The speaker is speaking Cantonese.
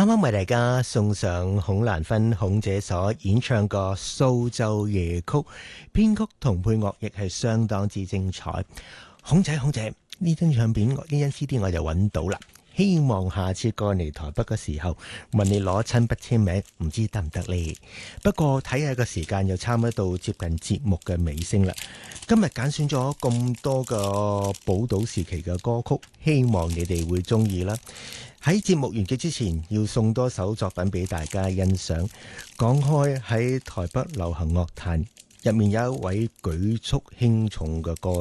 啱啱為大家送上孔蘭芬孔姐所演唱個蘇州夜曲，編曲同配樂亦係相當之精彩。孔姐，呢張唱片呢張 CD 我就揾到啦，希望下次過嚟台北嘅時候問你攞親筆簽名，唔知得唔得呢？不過睇下個時間又差唔多到接近節目嘅尾聲啦。今日揀選咗咁多個寶島時期嘅歌曲，希望你哋會中意啦。喺節目完結之前，要送多首作品俾大家欣賞。講開喺台北流行樂壇入面有一位舉足輕重嘅歌